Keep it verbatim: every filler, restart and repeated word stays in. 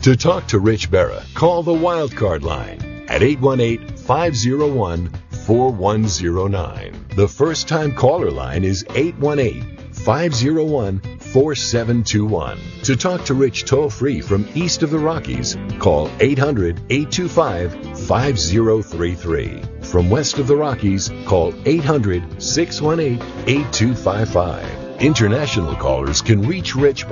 To talk to Rich Berra, call the Wildcard line at eight one eight, five oh one, four one oh nine. The first-time caller line is eight one eight, five oh one, four seven two one. To talk to Rich toll-free from east of the Rockies, call eight hundred, eight two five, five oh three three. From west of the Rockies, call eight hundred, six one eight, eight two five five. International callers can reach Rich